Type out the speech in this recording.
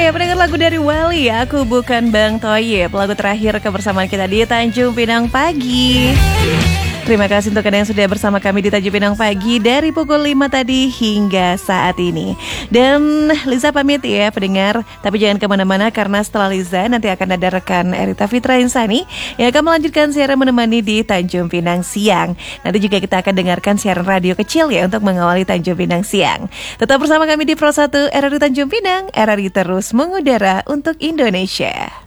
Ya, pendengar lagu dari Wali, Aku Bukan Bang Toyib. Lagu terakhir kebersamaan kita di Tanjung Pinang Pagi. Terima kasih untuk Anda yang sudah bersama kami di Tanjung Pinang Pagi dari pukul 5 tadi hingga saat ini. Dan Liza pamit ya pendengar, tapi jangan kemana-mana karena setelah Liza nanti akan ada rekan Erita Fitra Insani yang akan melanjutkan siaran menemani di Tanjung Pinang Siang. Nanti juga kita akan dengarkan siaran radio kecil ya untuk mengawali Tanjung Pinang Siang. Tetap bersama kami di Pro 1 RRI Tanjung Pinang, RRI terus mengudara untuk Indonesia.